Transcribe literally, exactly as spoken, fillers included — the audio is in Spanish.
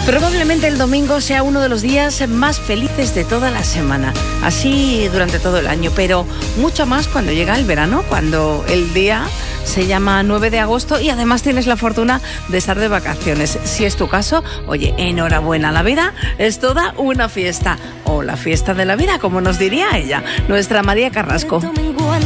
Probablemente el domingo sea uno de los días más felices de toda la semana, así durante todo el año, pero mucho más cuando llega el verano, cuando el día se llama nueve de agosto y además tienes la fortuna de estar de vacaciones. Si es tu caso, oye, enhorabuena, la vida es toda una fiesta, o la fiesta de la vida, como nos diría ella, nuestra María Carrasco.